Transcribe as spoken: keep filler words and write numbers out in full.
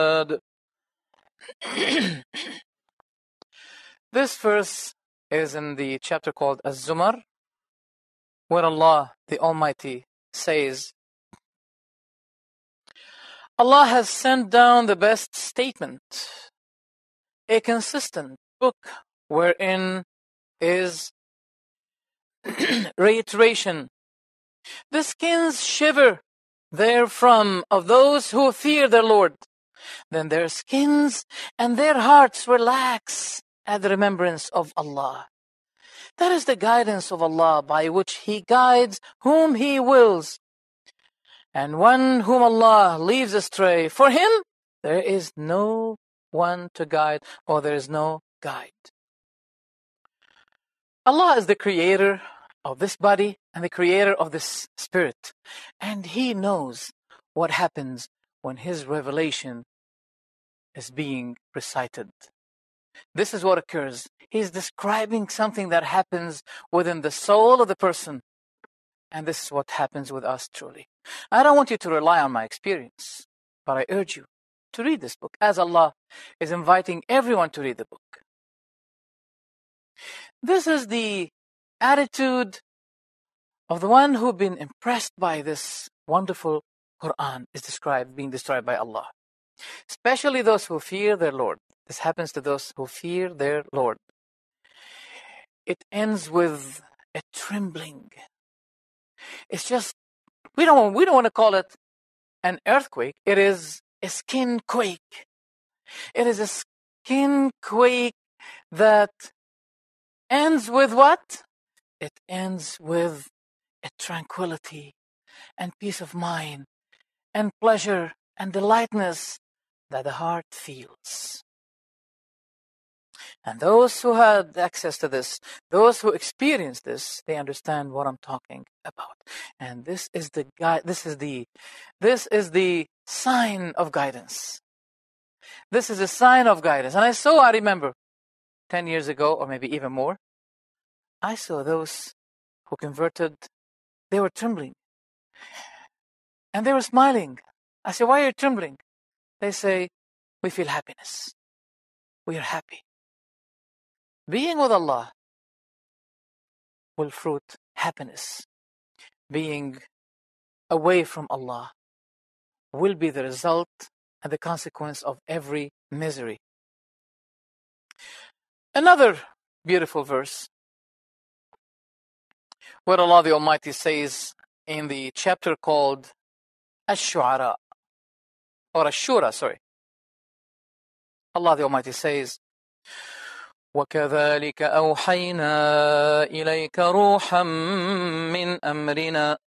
This verse is in the chapter called Az-Zumar, where Allah, the Almighty, says, Allah has sent down the best statement, a consistent book wherein is reiteration. The skins shiver therefrom of those who fear their Lord. Then their skins and their hearts relax at the remembrance of Allah. That is the guidance of Allah by which He guides whom He wills. And one whom Allah leaves astray, for him there is no one to guide, or there is no guide. Allah is the creator of this body and the creator of this spirit. And He knows what happens when His revelation is being recited. This is what occurs. He's describing something that happens within the soul of the person. And this is what happens with us truly. I don't want you to rely on my experience, but I urge you to read this book, as Allah is inviting everyone to read the book. This is the attitude of the one who've been impressed by this wonderful Quran, is described, being described by Allah. Especially those who fear their Lord. This happens to those who fear their Lord. It ends with a trembling. It's just, we don't, we don't want to call it an earthquake. It is a skin quake. It is a skin quake that ends with what? It ends with a tranquility and peace of mind and pleasure and delightness that the heart feels. And those who had access to this, those who experienced this, they understand what I'm talking about. And this is the guide, this is the this is the sign of guidance. This is a sign of guidance. And I saw, I remember, ten years ago, or maybe even more, I saw those who converted, they were trembling. And they were smiling. I said, why are you trembling? They say, we feel happiness. We are happy. Being with Allah will fruit happiness. Being away from Allah will be the result and the consequence of every misery. Another beautiful verse where Allah the Almighty says in the chapter called Ash-Shu'ara, or Ash-Shura, sorry. Allah the Almighty says, وَكَذَلِكَ أَوْحَيْنَا إِلَيْكَ رُوحًا مِّنْ أَمْرِنَا